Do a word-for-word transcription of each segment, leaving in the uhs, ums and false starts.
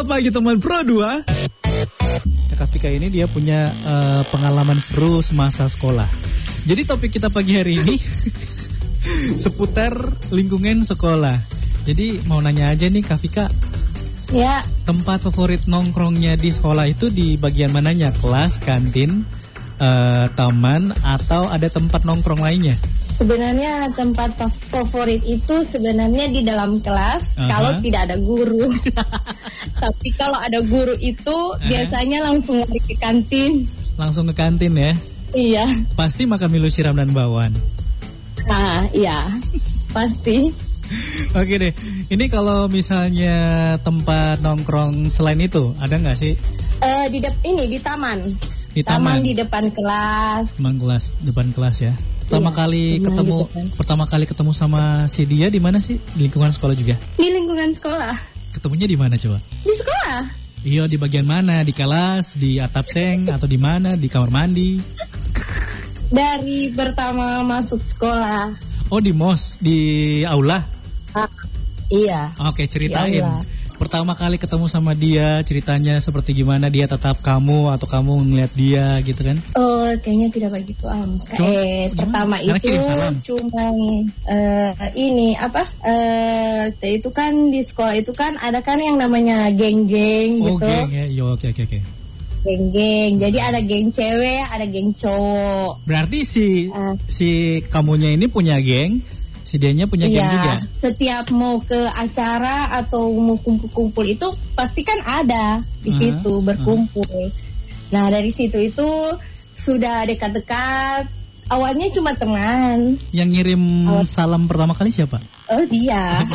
Selamat pagi teman Pro dua. Kak Vika ini dia punya uh, pengalaman seru semasa sekolah. Jadi topik kita pagi hari ini seputar lingkungan sekolah. Jadi mau nanya aja nih Kak Vika. Ya. Tempat favorit nongkrongnya di sekolah itu di bagian mananya? Kelas, kantin, uh, taman, atau ada tempat nongkrong lainnya? Sebenarnya tempat favorit itu sebenarnya di dalam kelas, uh-huh. kalau tidak ada guru. Tapi kalau ada guru itu uh-huh. biasanya langsung lari ke kantin. Langsung ke kantin ya? Iya. Pasti makan milo siram dan bakwan. Ah, iya. Pasti. Oke deh. Ini kalau misalnya tempat nongkrong selain itu, ada nggak sih? Uh, di de- ini di taman. Di taman. Taman di depan kelas. Taman kelas, depan kelas ya. Pertama iya, kali ketemu, pertama kali ketemu sama si dia di mana sih? Di lingkungan sekolah juga? Di lingkungan sekolah. Ketemunya di mana coba? Di sekolah. Iya, di bagian mana? Di kelas, di atap seng, atau di mana? Di kamar mandi? Dari pertama masuk sekolah. Oh, di mos, di aula? Ah, iya. Oke, ceritain. Pertama kali ketemu sama dia, ceritanya seperti gimana, dia tetap kamu atau kamu ngeliat dia gitu kan? Oh, kayaknya tidak begitu am. Eh, pertama itu cuma uh, ini apa? Eh, uh, itu kan di sekolah itu kan ada kan yang namanya geng-geng oh, gitu. Oh, geng ya. Yo, oke oke oke. Geng-geng. Jadi ada geng cewek, ada geng cowok. Berarti si uh, si kamunya ini punya geng? Si dianya punya geng iya, juga? Setiap mau ke acara atau mau kumpul-kumpul itu pasti kan ada di uh-huh, situ berkumpul. Uh-huh. Nah dari situ itu sudah dekat-dekat. Awalnya cuma teman. Yang ngirim Awal... salam pertama kali siapa? Oh dia.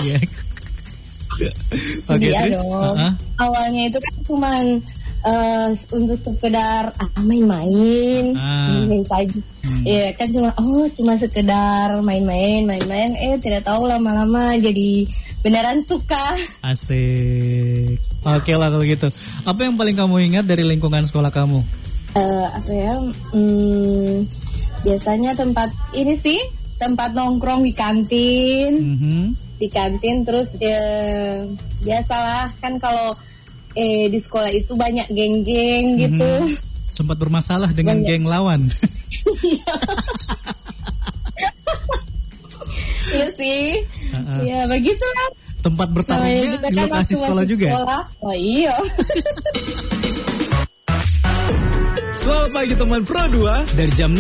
Okay, dia terus? dong. Uh-huh. Awalnya itu kan cuma Uh, untuk sekedar ah, main-main, ah. main saja. Hmm. Ya kan cuma oh cuma sekedar main-main, main-main. Eh tidak tahu lama-lama jadi beneran suka. Asik. Oke lah kalau gitu. Apa yang paling kamu ingat dari lingkungan sekolah kamu? Uh, apa ya? Hmm, biasanya tempat ini sih tempat nongkrong di kantin, mm-hmm. di kantin terus dia biasalah kan kalau Eh di sekolah itu banyak geng-geng gitu. Hmm, sempat bermasalah dengan banyak. Geng lawan. Iya sih. Iya uh-uh. begitulah. Tempat bertarungnya nah, di lokasi sekolah juga. Sekolah. Oh iya. Selamat pagi teman Pro dua dari jam